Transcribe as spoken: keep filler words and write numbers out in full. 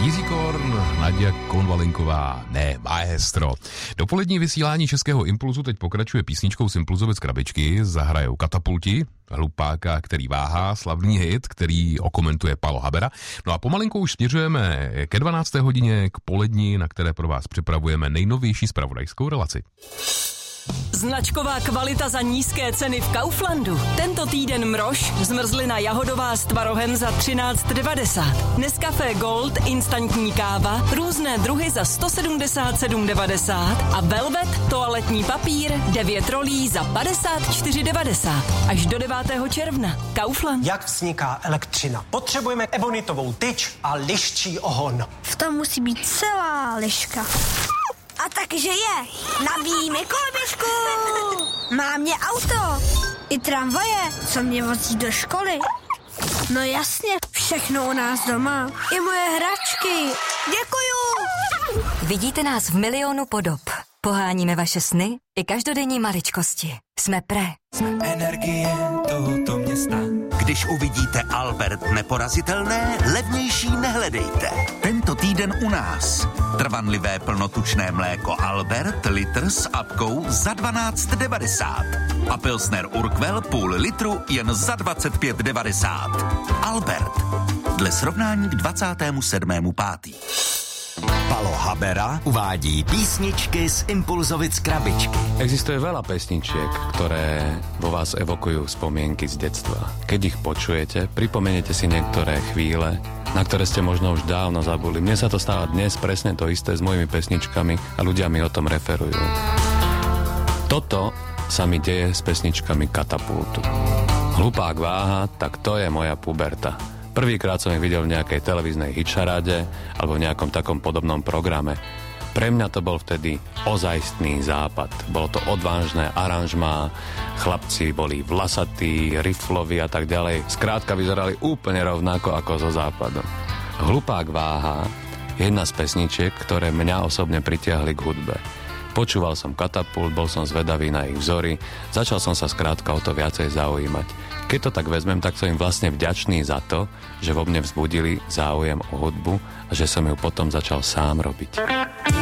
Jiří Korn, Naďa Konvalinková, ne, maestro. Dopolední vysílání Českého impulzu teď pokračuje písničkou z Impulzovic krabičky, zahrajou Katapulti, Hlupáka, který váhá, slavný hit, který okomentuje Palo Habera. No a pomalinku už směřujeme ke dvanácté hodině, k poledni, na které pro vás připravujeme nejnovější zpravodajskou relaci. Značková kvalita za nízké ceny v Kauflandu. Tento týden mrož, zmrzlina jahodová s tvarohem za třináct devadesát. Nescafé Gold, instantní káva, různé druhy za sto sedmdesát sedm devadesát a Velvet, toaletní papír, devět rolí za padesát čtyři devadesát. Až do devátého června. Kaufland. Jak vzniká elektřina? Potřebujeme ebonitovou tyč a liščí ohon. V tom musí být celá liška. A takže je, nabíjíme koloběžku. Má mě auto, i tramvaje, co mě vozí do školy. No jasně, všechno u nás doma, i moje hračky. Děkuju. Vidíte nás v milionu podob. Poháníme vaše sny i každodenní maličkosti. Jsme Pré. Energie tohoto města. Když uvidíte Albert neporazitelné, levnější nehledejte. Tento týden u nás. Trvanlivé plnotučné mléko Albert, litr s apkou za dvanáct devadesát. A Pilsner Urquell půl litru jen za dvacet pět devadesát. Albert. Dle srovnání k dvacátému sedmému pátý Palo Habera uvádí písničky z Impulzovic krabičky. Existuje veľa pesničiek, ktoré vo vás evokujú spomienky z detstva. Keď ich počujete, pripomeniete si niektoré chvíle, na ktoré ste možno už dávno zabudli. Mne sa to stáva dnes presne to isté s mojimi pesničkami a ľudia mi o tom referujú. Toto sa mi deje s pesničkami Katapultu. Hlupák váha, tak to je moja puberta. Prvýkrát som ich videl v nejakej televíznej hitšaráde alebo v nejakom takom podobnom programe. Pre mňa to bol vtedy ozajstný západ. Bolo to odvážne aranžmá, chlapci boli vlasatí, rifloví a tak ďalej. Skrátka vyzerali úplne rovnako ako zo západu. Hlupák váha je jedna z pesničiek, ktoré mňa osobne pritiahli k hudbe. Počúval som Katapult, bol som zvedavý na ich vzory, začal som sa skrátka o to viacej zaujímať. Keď to tak vezmem, tak som im vlastne vďačný za to, že vo mne vzbudili záujem o hudbu a že som ju potom začal sám robiť.